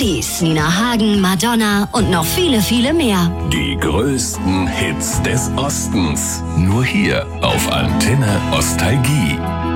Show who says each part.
Speaker 1: Police, Nina Hagen, Madonna und noch viele, viele mehr.
Speaker 2: Die größten Hits des Ostens. Nur hier auf Antenne Ostalgie.